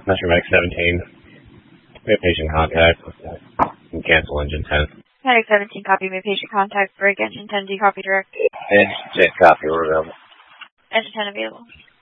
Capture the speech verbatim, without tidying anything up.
Metro Medic seventeen. We have patient contact. And cancel engine ten. Medic seventeen, copy. We have patient contact. Break engine ten. D, copy direct. Engine ten, copy. We're available. Engine ten available.